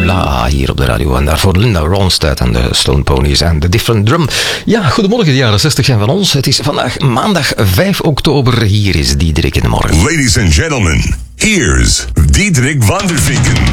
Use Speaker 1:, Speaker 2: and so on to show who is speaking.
Speaker 1: La hier op de radio. En daarvoor Linda Ronstadt en de Stone Ponies en The Different Drum. Ja, goedemorgen, de jaren 60 zijn van ons. Het is vandaag maandag 5 oktober. Hier is Diederik in de morgen.
Speaker 2: Ladies and gentlemen, here's Diederik van der Vinken.